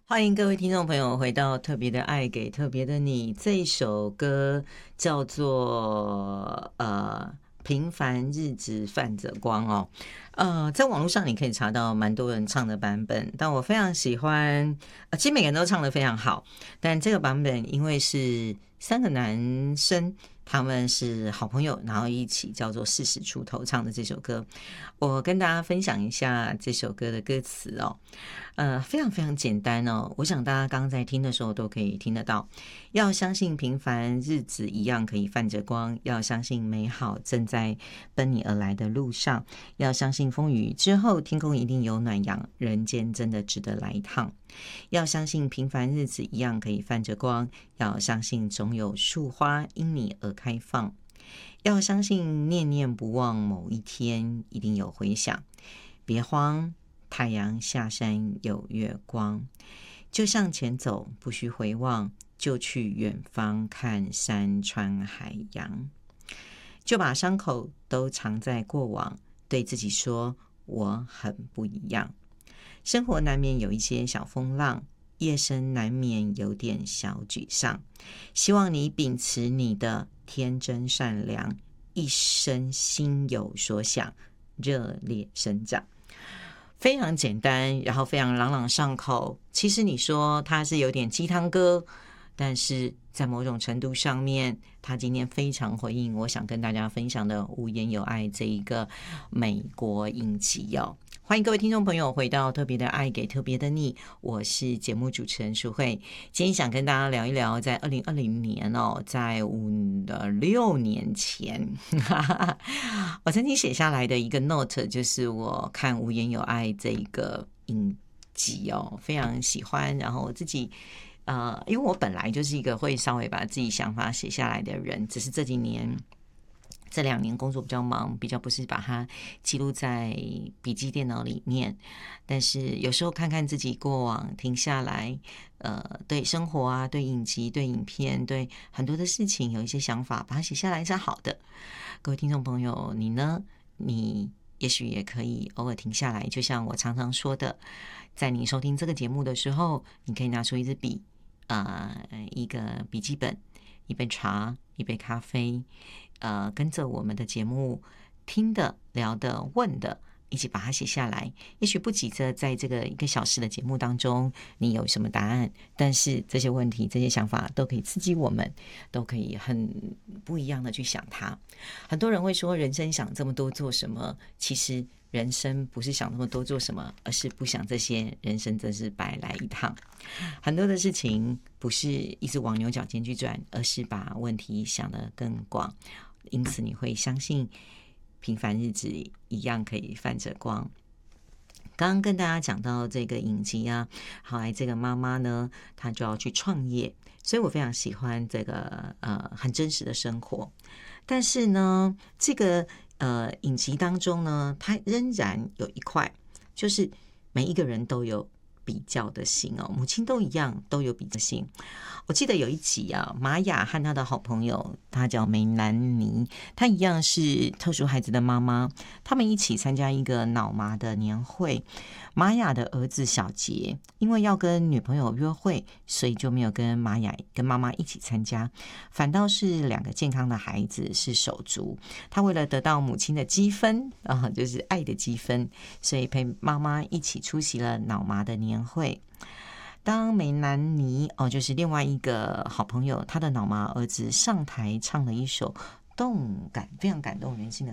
欢迎各位听众朋友回到特别的爱给特别的你，这一首歌叫做平凡日子泛着光哦。在网络上你可以查到蛮多人唱的版本，但我非常喜欢，其实每个人都唱得非常好，但这个版本因为是三个男生，他们是好朋友，然后一起叫做40出头唱的这首歌，我跟大家分享一下这首歌的歌词哦。非常非常简单哦，我想大家刚刚在听的时候都可以听得到。要相信平凡日子一样可以泛着光，要相信美好正在奔你而来的路上，要相信风雨之后天空一定有暖阳，人间真的值得来一趟。要相信平凡日子一样可以泛着光，要相信总有树花因你而开放，要相信念念不忘某一天一定有回响。别慌，太阳下山有月光，就向前走，不需回望，就去远方看山川海洋，就把伤口都藏在过往，对自己说我很不一样。生活难免有一些小风浪，夜深难免有点小沮丧，希望你秉持你的天真善良，一生心有所想，热烈生长。非常简单，然后非常朗朗上口。其实你说它是有点鸡汤歌，但是在某种程度上面，他今天非常回应我想跟大家分享的无言有爱这一个美国影集哦。欢迎各位听众朋友回到特别的爱给特别的你，我是节目主持人淑慧。今天想跟大家聊一聊，在2020年哦，在6年前我曾经写下来的一个 note， 就是我看无言有爱这一个影集哦，非常喜欢。然后我自己因为我本来就是一个会稍微把自己想法写下来的人，只是这2年工作比较忙，比较不是把它记录在笔记电脑里面。但是有时候看看自己过往，停下来，对生活啊，对影集，对影片，对很多的事情有一些想法，把它写下来是好的。各位听众朋友，你呢？你也许也可以偶尔停下来，就像我常常说的，在你收听这个节目的时候，你可以拿出一支笔，一个笔记本，一杯茶，一杯咖啡，跟着我们的节目听的、聊的、问的，一起把它写下来。也许不急着在这个1个小时的节目当中你有什么答案，但是这些问题、这些想法都可以刺激我们，都可以很不一样的去想它。很多人会说人生想这么多做什么，其实人生不是想那么多做什么，而是不想这些，人生真是白来一趟。很多的事情不是一直往牛角尖去转，而是把问题想得更广，因此你会相信平凡日子一样可以泛着光。刚刚跟大家讲到这个影集啊，后来这个妈妈呢，她就要去创业，所以我非常喜欢这个很真实的生活。但是呢，这个影集当中呢，它仍然有一块，就是每一个人都有比较的心哦，母亲都一样，都有比较心。我记得有一集啊，玛雅和她的好朋友，她叫梅兰妮，她一样是特殊孩子的妈妈，他们一起参加一个脑麻的年会。玛雅的儿子小杰因为要跟女朋友约会，所以就没有跟玛雅跟妈妈一起参加，反倒是2个健康的孩子是手足。他为了得到母亲的积分就是爱的积分，所以陪妈妈一起出席了脑麻的年会。当梅兰妮就是另外一个好朋友，他的脑麻儿子上台唱了一首非常感动人心的